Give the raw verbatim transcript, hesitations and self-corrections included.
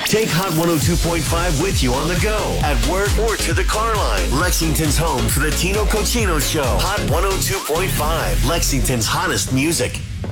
Take Hot one oh two point five with you on the go, at work, or to the car line. Lexington's home for the Tino Cochino Show. Hot one oh two point five, Lexington's hottest music.